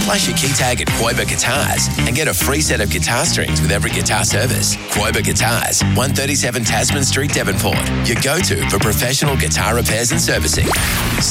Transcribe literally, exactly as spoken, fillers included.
Place your key tag at Quoba Guitars and get a free set of guitar strings with every guitar service. Quoba Guitars, one thirty-seven Tasman Street, Devonport. Your go-to for professional guitar repairs and servicing.